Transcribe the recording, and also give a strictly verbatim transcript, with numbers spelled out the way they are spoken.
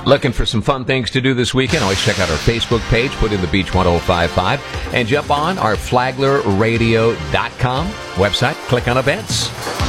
Looking for some fun things to do this weekend? Always check out our Facebook page, put in the Beach ten fifty-five, and jump on our Flagler Radio dot com website. Click on events.